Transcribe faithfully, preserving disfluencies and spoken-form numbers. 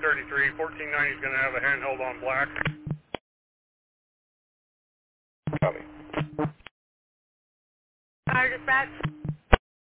thirty-three. fourteen ninety is going to have a handheld on black. Copy. Fire dispatch.